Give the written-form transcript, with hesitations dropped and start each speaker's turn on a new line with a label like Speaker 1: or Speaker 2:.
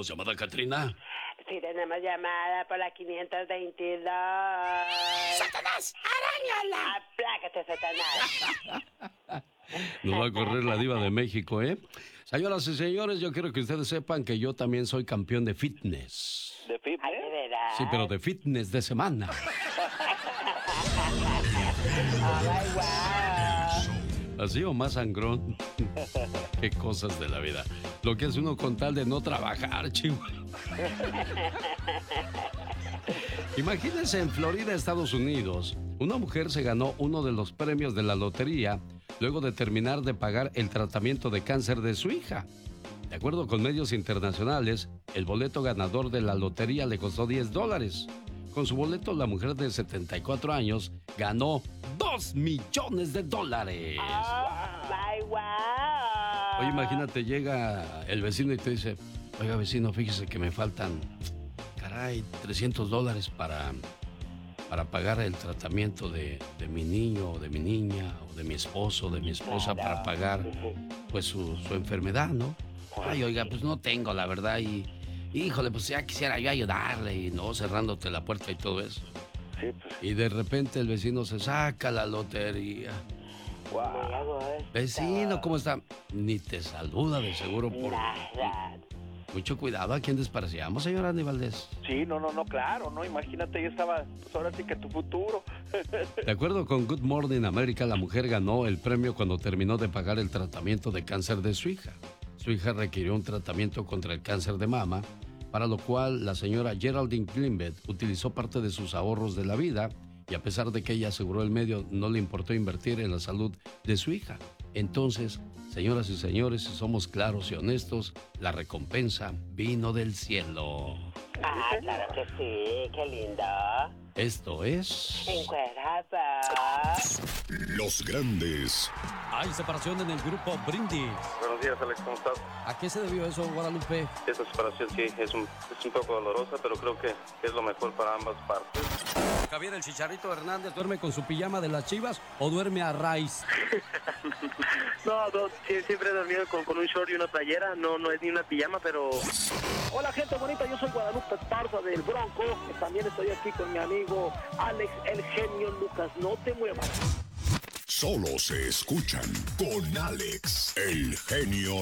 Speaker 1: ¿Tenemos llamada, Catrina?
Speaker 2: Sí, tenemos llamada por la 522.
Speaker 3: ¡Satanás! ¡Aráñala!
Speaker 2: ¡Aplácate, Satanás!
Speaker 1: Nos va a correr la diva de México, ¿eh? Señoras y señores, yo quiero que ustedes sepan que yo también soy campeón de fitness.
Speaker 4: ¿De fitness?
Speaker 2: Ay, ¿de verdad?
Speaker 1: Sí, pero de fitness de semana.
Speaker 2: ¡Ay, wow!
Speaker 1: Así o más sangrón. Qué cosas de la vida. Lo que hace uno con tal de no trabajar, chivo. Imagínense en Florida, Estados Unidos. Una mujer se ganó uno de los premios de la lotería luego de terminar de pagar el tratamiento de cáncer de su hija. De acuerdo con medios internacionales, el boleto ganador de la lotería le costó $10. Con su boleto, la mujer de 74 años ganó $2 millones.
Speaker 2: ¡Ay, wow!
Speaker 1: Oye, imagínate, llega el vecino y te dice, oiga, vecino, fíjese que me faltan, caray, $300 para pagar el tratamiento de mi niño o de mi niña o de mi esposo o de mi esposa para pagar pues su enfermedad, ¿no? Ay, oiga, pues no tengo, la verdad, y híjole, pues ya quisiera yo ayudarle y no cerrándote la puerta y todo eso.
Speaker 4: Sí, pues.
Speaker 1: Y de repente el vecino se saca la lotería.
Speaker 4: Wow.
Speaker 1: Vecino, ¿cómo está? Ni te saluda de seguro por...
Speaker 2: Nada.
Speaker 1: Mucho cuidado a quien despreciamos, señor Andy Valdés.
Speaker 4: Sí, no, claro, no, imagínate, yo estaba, pues ahora sí que tu futuro.
Speaker 1: De acuerdo con Good Morning America, la mujer ganó el premio cuando terminó de pagar el tratamiento de cáncer de su hija. Su hija requirió un tratamiento contra el cáncer de mama, para lo cual la señora Geraldine Klimbet utilizó parte de sus ahorros de la vida y a pesar de que ella aseguró el medio, no le importó invertir en la salud de su hija. Entonces, señoras y señores, si somos claros y honestos, la recompensa vino del cielo.
Speaker 2: Ah, claro que sí, qué lindo.
Speaker 1: Esto es...
Speaker 2: Encuerada.
Speaker 5: Los grandes
Speaker 1: Hay separación en el grupo Brindis.
Speaker 4: Buenos días, Alex, ¿cómo estás?
Speaker 1: ¿A qué se debió eso, Guadalupe?
Speaker 4: Esta separación sí es un poco dolorosa, pero creo que es lo mejor para ambas partes.
Speaker 1: Javier, el Chicharrito Hernández, ¿duerme con su pijama de las Chivas o duerme a raíz?
Speaker 6: No, siempre he dormido con un short y una playera, no es ni una pijama, pero... Hola gente bonita, yo soy Guadalupe Esparza del Bronco, también estoy aquí con mi amigo Alex, el genio Lucas, no te muevas.
Speaker 5: solo se escuchan con Alex, el genio